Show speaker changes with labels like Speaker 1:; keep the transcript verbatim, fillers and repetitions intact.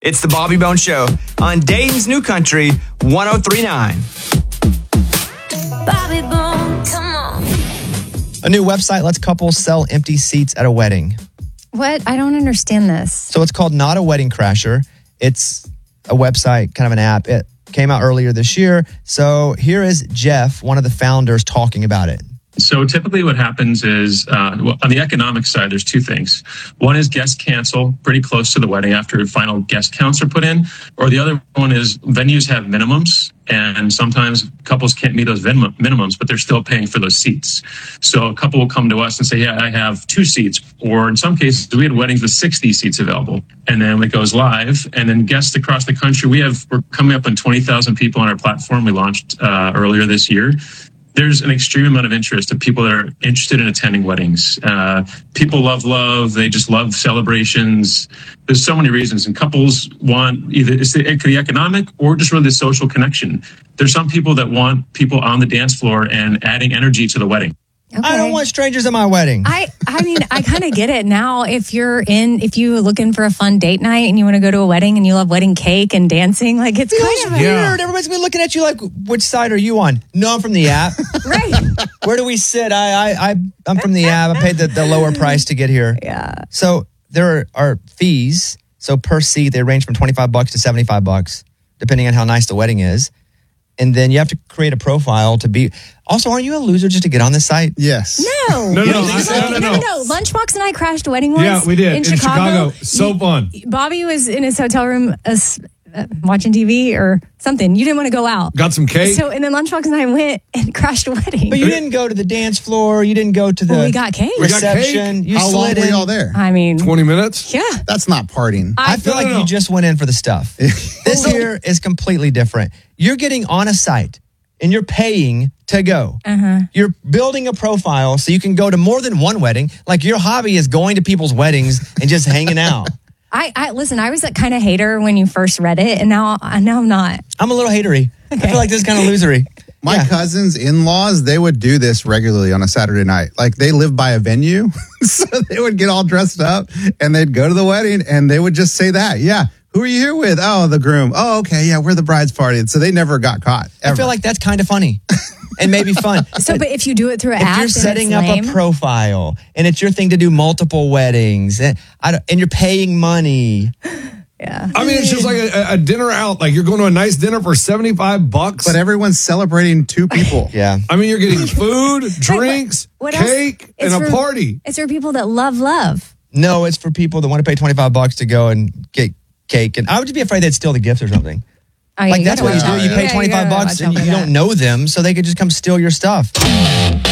Speaker 1: It's the Bobby Bones Show on Dayton's New Country one oh three point nine.
Speaker 2: Bobby Bones, come on.
Speaker 3: A new website lets couples sell empty seats at a wedding.
Speaker 4: What? I don't understand this.
Speaker 3: So it's called Not a Wedding Crasher. It's a website, kind of an app. It came out earlier this year. So here is Jeff, one of the founders, talking about it.
Speaker 5: So typically what happens is, uh, well, on the economic side, there's two things. One is guests cancel pretty close to the wedding after final guest counts are put in. Or the other one is venues have minimums, and sometimes couples can't meet those minimum, minimums, but they're still paying for those seats. So a couple will come to us and say, yeah, I have two seats. Or in some cases, we had weddings with sixty seats available. And then it goes live. And then guests across the country, we have, we're coming up on twenty thousand people on our platform. We launched uh, earlier this year. There's an extreme amount of interest of people that are interested in attending weddings. Uh, people love love. They just love celebrations. There's so many reasons. And couples want either it's the, the economic or just really the social connection. There's some people that want people on the dance floor and adding energy to the wedding.
Speaker 4: Okay.
Speaker 3: I don't want strangers at my wedding.
Speaker 4: I, I mean, I kind of get it now. If you're in, if you're looking for a fun date night and you want to go to a wedding and you love wedding cake and dancing, like it's
Speaker 3: Feels
Speaker 4: kind of
Speaker 3: weird.
Speaker 4: yeah.
Speaker 3: Everybody's gonna be looking at you like, which side are you on? No, I'm from the app.
Speaker 4: Right.
Speaker 3: Where do we sit? I, I, I, I'm from the app. I paid the, the lower price to get here.
Speaker 4: Yeah.
Speaker 3: So there are, are fees. So per seat, they range from twenty-five bucks to seventy-five bucks, depending on how nice the wedding is. And then you have to create a profile to be. Also, aren't you a loser just to get on this site?
Speaker 6: Yes.
Speaker 4: No.
Speaker 7: No, no, no,
Speaker 4: Like,
Speaker 7: I- no, no, no.
Speaker 4: no. Lunchbox and I crashed a wedding once.
Speaker 7: Yeah, we did.
Speaker 4: In,
Speaker 7: In
Speaker 4: Chicago.
Speaker 7: Chicago. So fun.
Speaker 4: Bobby was in his hotel room uh, uh, watching T V or something. You didn't want to go out.
Speaker 7: Got some cake.
Speaker 4: So, and then Lunchbox and I went and crashed a wedding.
Speaker 3: But you didn't go to the dance floor. You didn't go to the
Speaker 4: Well, we got cake.
Speaker 7: We got
Speaker 3: reception.
Speaker 7: cake?
Speaker 3: You
Speaker 6: How long
Speaker 3: slid
Speaker 6: were
Speaker 3: in.
Speaker 6: y'all there?
Speaker 4: I mean,
Speaker 7: twenty minutes?
Speaker 4: yeah.
Speaker 6: That's not partying.
Speaker 3: I feel
Speaker 7: No,
Speaker 3: like
Speaker 7: no, no.
Speaker 3: you just went in for the stuff. This here is completely different. You're getting on a site and you're paying to go.
Speaker 4: Uh-huh.
Speaker 3: You're building a profile so you can go to more than one wedding. Like your hobby is going to people's weddings and just hanging out.
Speaker 4: I, I listen. I was that kind of hater when you first read it, and now, now I'm not.
Speaker 3: I'm a little hatery. I feel like this is kind of losery.
Speaker 6: My
Speaker 3: Yeah.
Speaker 6: cousins' in-laws, they would do this regularly on a Saturday night. Like they live by a venue, so they would get all dressed up and they'd go to the wedding and they would just say that. Yeah. Who are you here with? Oh, the groom. Oh, okay. Yeah, we're the bride's party. And so they never got caught. Ever.
Speaker 3: I feel like that's kind of funny and maybe fun.
Speaker 4: So, but if you do it through an
Speaker 3: if
Speaker 4: app,
Speaker 3: you're
Speaker 4: then
Speaker 3: setting
Speaker 4: it's
Speaker 3: up
Speaker 4: lame.
Speaker 3: a profile and it's your thing to do multiple weddings and, I don't, and you're paying money.
Speaker 4: Yeah.
Speaker 7: I mean, it's just like a, a dinner out. Like you're going to a nice dinner for seventy-five bucks.
Speaker 6: But everyone's celebrating two people.
Speaker 3: Yeah.
Speaker 7: I mean, you're getting food, drinks,
Speaker 4: what else?
Speaker 7: cake,
Speaker 4: It's
Speaker 7: and a
Speaker 4: for-
Speaker 7: party.
Speaker 4: It's for people that love love.
Speaker 3: No, it's for people that want to pay twenty-five bucks to go and get cake. And I would just be afraid they'd steal the gifts or something.
Speaker 4: Oh, yeah,
Speaker 3: Like
Speaker 4: you
Speaker 3: that's
Speaker 4: gotta
Speaker 3: what you
Speaker 4: watch
Speaker 3: do.
Speaker 4: out.
Speaker 3: You pay
Speaker 4: Yeah,
Speaker 3: twenty-five
Speaker 4: gotta
Speaker 3: bucks
Speaker 4: watch
Speaker 3: and
Speaker 4: out
Speaker 3: you
Speaker 4: for
Speaker 3: don't
Speaker 4: that.
Speaker 3: know them, so they could just come steal your stuff.